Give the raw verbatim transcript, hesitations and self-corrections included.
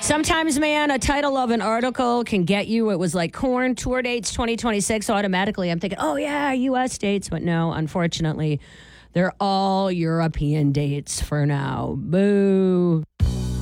Sometimes, man, a title of an article can get you. It was like corn tour dates twenty twenty-six. Automatically, I'm thinking, oh, yeah, U S dates. But no, unfortunately, they're all European dates for now. Boo.